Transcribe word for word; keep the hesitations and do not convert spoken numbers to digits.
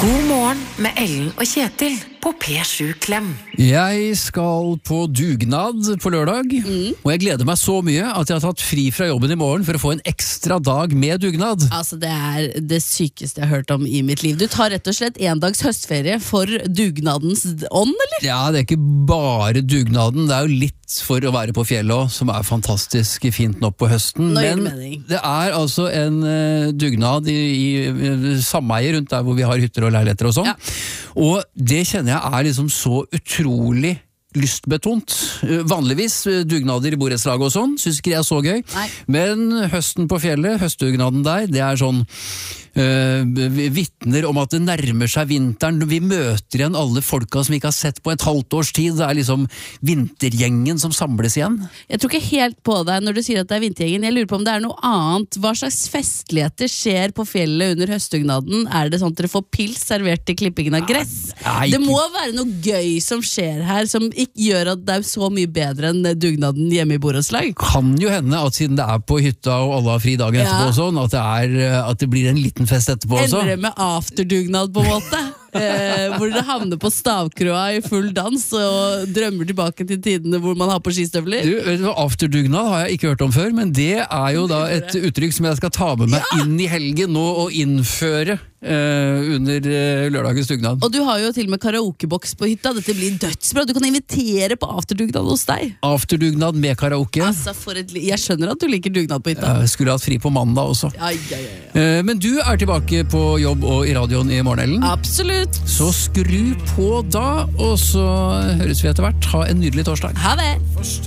God morgen med Ellen og Kjetil på P sju Klem. Jeg skal på dugnad på lørdag, mm. og jeg gleder meg så mye at jeg har tatt fri fra jobben i morgen for å få en ekstra dag med dugnad. Altså, det er det sykeste jeg har hørt om i mitt liv. Du tar rett og slett en dags høstferie for dugnadens ånd, eller? Ja, det er ikke bare dugnaden, det er jo litt for å være på fjellet også, som er fantastisk fint nok på høsten. Nå Men det, det er altså en uh, dugnad i, i, i sameie rundt der hvor vi har hytter og leiligheter og sånn. Ja. Og det kjenner jeg er liksom så utrolig lystbetont. Vanligvis dugnader i borettslaget og sånn, synes ikke det er så gøy. Nei. Men høsten på fjellet, høstdugnaden der, det er sånn Uh, vittner om at det nærmer seg vinteren. Vi møter igjen alle folka som vi ikke har sett på et halvt års tid. Det er liksom vintergjengen som samles igjen. Jeg tror ikke helt på deg når du sier at det er vintergjengen. Jeg lurer på om det er noe annet. Hva slags festligheter skjer på fjellet under høstdugnaden? Er det sånn at dere får pils servert til klippingen av gress? Nei, det må være noe gøy som skjer her, som ikke gjør at det er så mye bedre enn dugnaden hjemme i borettslag. Kan jo hende at siden det er på hytta og alle har fri dagen etterpå ja. og sånn, at det, er, at det blir en liten fest etterpå også. Ender det med afterdugnad på en måte? eh, hvor dere havner på stavkroa i full dans og drømmer tilbake til tidene hvor man har på skistøvler? Du, afterdugnad har jeg ikke hørt om før, men det er jo da et uttrykk som jeg skal ta med meg ja! inn i helgen nå og innføre Uh, under uh, lørdagens dugnad. Og du har jo til og med karaokeboks på hytta. Dette blir dødsbra. Du kan invitere på afterdugnad hos deg. Afterdugnad med karaoke. Altså, for et, jeg skjønner at du liker dugnad på hytta. Jeg uh, skulle hatt fri på mandag også. Ja, ja, ja, ja. Uh, men du er tilbake på jobb og i radioen i morgen, Ellen. Absolutt. Så skru på da, og så høres vi etter hvert. Ha en nydelig torsdag. Ha det.